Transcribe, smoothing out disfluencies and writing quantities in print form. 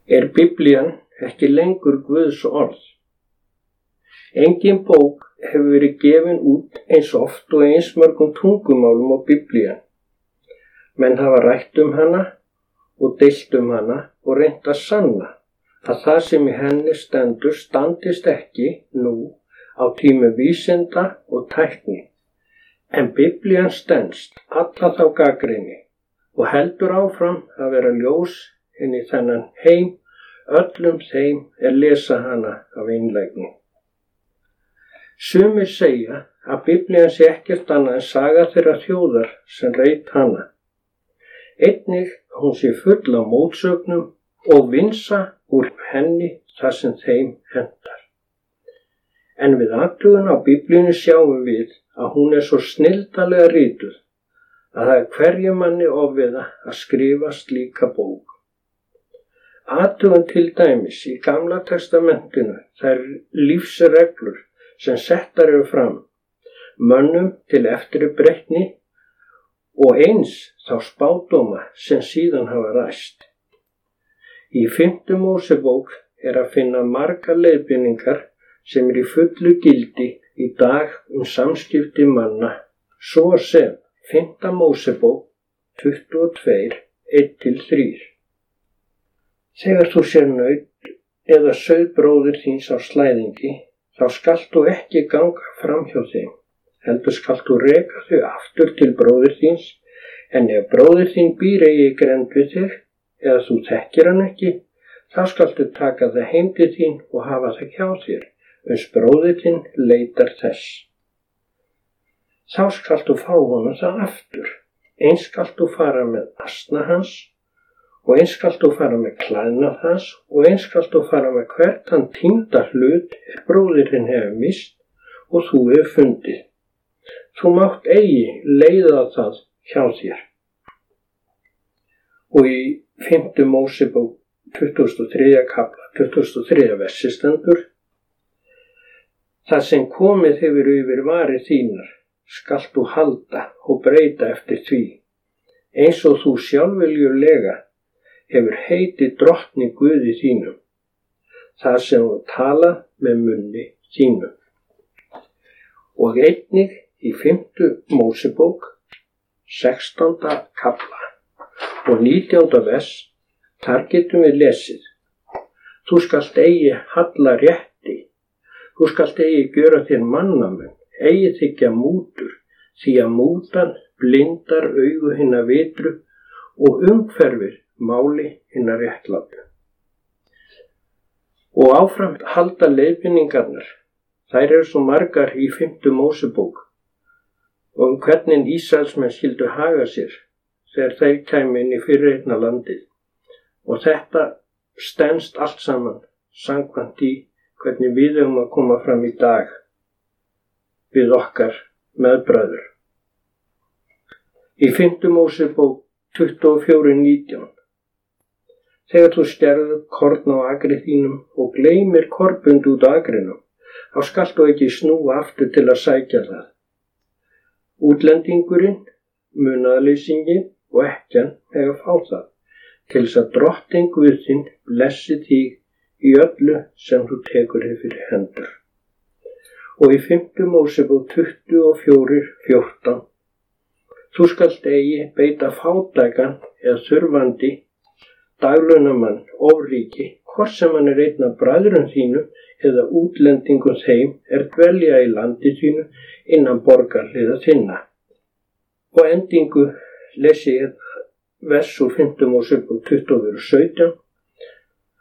Er Biblían ekki lengur Guðs orð? Engin bók hefur verið gefin út eins oft og eins mörgum tungumálum og Biblían. Menn hafa rætt hana og deilt hana og reynt að sanna að það sem í henni stendur standist ekki nú á tímum vísinda og tækni. En Biblían stenst alla þá gagnrýni og heldur áfram að vera ljós inn í þennan heim öllum þeim lesa hana af einlægni. Sumir segja að Biblían sé ekkert annað en saga þeirra þjóðar sem reit hana. Einnig hún sé full af mótsögnum og vinsa úr henni það sem þeim hentar. En við athugun á Biblíunni sjáum við að hún svo snilldarlega rituð að það hverjum manni ofviða að skrifa slíka bók. Athugun til dæmis í Gamla testamentinu þær lífsreglur sem settar eru fram, mönnum til eftirbreytni og eins þá spádóma sem síðan hafa ræst. Í 5. Mósebók að finna margar leiðbeiningar sem í fullu gildi í dag samskipti manna, svo sem 5. Mósebók 22, 1-3. Þegar þú sér naut eða sauð bróðir þíns á slæðingi, þá skalt þú ekki ganga fram hjá þeim, heldur skalt þú reka þau aftur til bróðir þíns, en ef bróðir þín býr eigi í grennd við þig, eða þú þekkir hann ekki, þá skaltu taka það heim til þín og hafa það hjá þér, uns bróðir þín leitar þess. Þá skaltu fá honum það aftur, eins skaltu fara með asna hans, og eins skaltu fara með klæðnað hans, og eins skaltu fara með hvert hann týnda hlut bróðirinn hefur mist og þú hefur fundið. Þú mátt eigi leiða það hjá þér. Og í 5. Mósebók 23. kapla 23. versi stendur: Það sem komið hefur yfir varir þínar skalt þú halda og breyta eftir því, eins og þú sjálfviljulega hefur heitið drottni Guði þínum, það sem þú tala með munni þínum. Og einnig í 5. Mósebók 16. kapla og 19. vers, þar getum við lesið: Þú skalt eigi halla rétti, þú skalt eigi gjöra þér mannamun, eigi þiggja mútur, því að mútan blindar augu hinna vitru og umhverfir máli hinna réttlátu. Og áfram halda leiðbeiningarnar, þær eru svo margar í 5. Mósebók, og hvernig Ísraelsmenn skyldu haga sér þegar þeir kæmu inn í fyrirheitna landið. Og þetta stenst allt saman samkvæmt í hvernig við höfum að koma fram í dag við okkar meðbræður. Í 5. Mósebók 24:19: Þegar þú sterður korn á agri þínum og gleymir korbund út á agrinum, þá skalt þú ekki snúa aftur til að sækja það. Útlendingurinn, munaðarleysinginn og ekkjan eiga fá það, til þess að drottinn Guð þinn blessi þig í öllu sem þú tekur fyrir hendur. Og í 5. Mósebók 24:14: Þú skalt eigi beita fátækan eða þurfandi daglaunamann ofríki, hvort sem hann einn af bræðrum þínum eða útlendingum þeim dvelja í landi þínu innan borgarhliða þinna. Og endingu lesi ég vers úr 5. Mósebók 20:17: